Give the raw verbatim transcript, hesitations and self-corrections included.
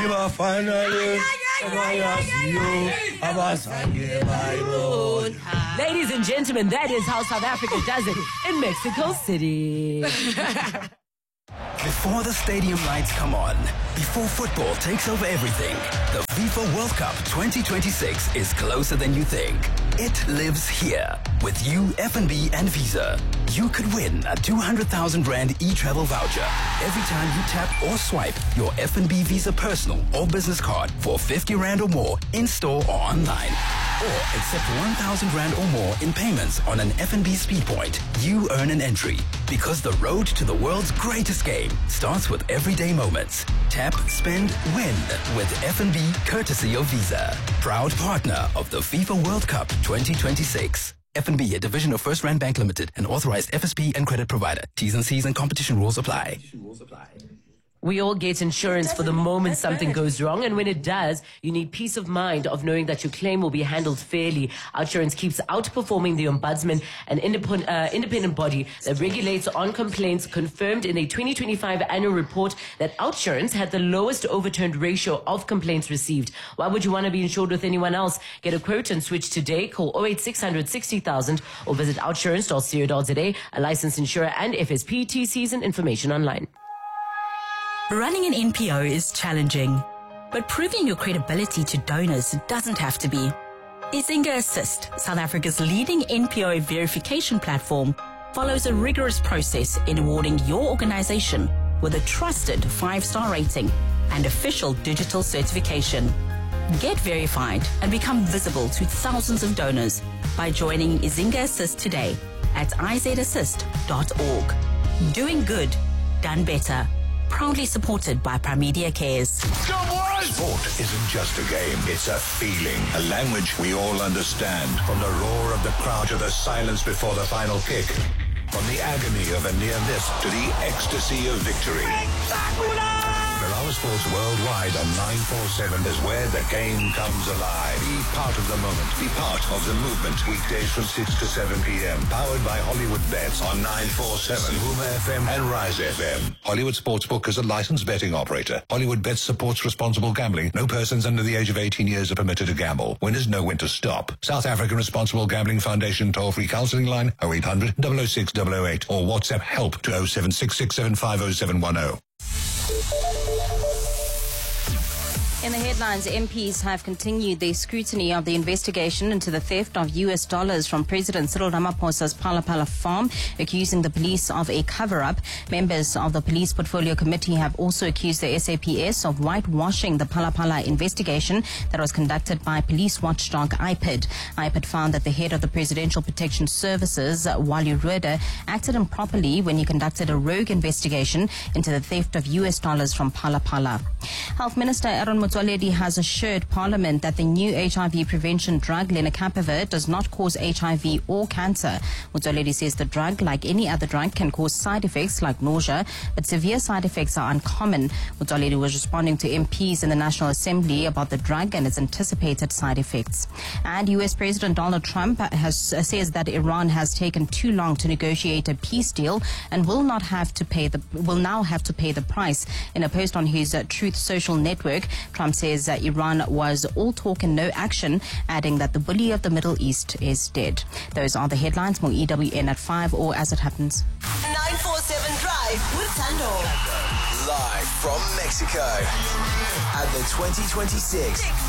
Ladies and gentlemen, that is how South Africa does it in Mexico City. Before the stadium lights come on, before football takes over everything, the FIFA World Cup twenty twenty-six is closer than you think. It lives here. With you, F N B and Visa, you could win a two hundred thousand rand e-travel voucher every time you tap or swipe your F N B Visa personal or business card for fifty rand or more in-store or online. Or accept one thousand rand or more in payments on an F N B speed point. You earn an entry. Because the road to the world's greatest game starts with everyday moments. Tap, spend, win with F N B courtesy of Visa. Proud partner of the FIFA World Cup twenty twenty-six. F N B, a division of First Rand Bank Limited, an authorized F S P and credit provider. T's and C's and competition rules apply. We all get insurance for the moment something goes wrong, and when it does, you need peace of mind of knowing that your claim will be handled fairly. Outsurance keeps outperforming the Ombudsman, an independent, uh, independent body that regulates on complaints, confirmed in a twenty twenty-five annual report that Outsurance had the lowest overturned ratio of complaints received. Why would you want to be insured with anyone else? Get a quote and switch today. Call oh eight six hundred sixty thousand or visit outsurance dot co dot za, a licensed insurer and F S P, T Cs and information online. Running an N P O is challenging, but proving your credibility to donors doesn't have to be. Izinga Assist, South Africa's leading N P O verification platform, follows a rigorous process in awarding your organization with a trusted five-star rating and official digital certification. Get verified and become visible to thousands of donors by joining Izinga Assist today at i z assist dot org. Doing good, done better. Proudly supported by Primedia Cares. Sport isn't just a game, it's a feeling, a language we all understand. From the roar of the crowd to the silence before the final kick. From the agony of a near miss to the ecstasy of victory. Ferrara Sports Worldwide on nine forty-seven is where the game comes alive. Be part of the moment. Be part of the movement. Weekdays from six to seven p.m. Powered by Hollywood Bets on nine forty-seven, Huma F M and Rise F M. Hollywood Sportsbook is a licensed betting operator. Hollywood Bets supports responsible gambling. No persons under the age of eighteen years are permitted to gamble. Winners know when to stop. South African Responsible Gambling Foundation toll-free counselling line oh eight hundred, double oh six, double oh eight or WhatsApp help to oh seven six six seven five oh seven one oh. In the headlines, M Ps have continued their scrutiny of the investigation into the theft of U S dollars from President Cyril Ramaphosa's Phala Phala farm, accusing the police of a cover-up. Members of the Police Portfolio Committee have also accused the S A P S of whitewashing the Phala Phala investigation that was conducted by police watchdog I P I D. I P I D found that the head of the Presidential Protection Services, Wally Rhoda, acted improperly when he conducted a rogue investigation into the theft of U S dollars from Phala Phala. Health Minister Aaron Motsoaledi has assured Parliament that the new H I V prevention drug lenacapavir does not cause H I V or cancer. Motsoaledi says the drug, like any other drug, can cause side effects like nausea, but severe side effects are uncommon. Motsoaledi was responding to M Ps in the National Assembly about the drug and its anticipated side effects. And U S President Donald Trump has uh, says that Iran has taken too long to negotiate a peace deal and will not have to pay the will now have to pay the price. In a post on his uh, Truth Social network, Trump says uh, Iran was all talk and no action, adding that the bully of the Middle East is dead. Those are the headlines. More E W N at five or as it happens. nine forty-seven Drive with Tando. Live from Mexico at the twenty twenty-six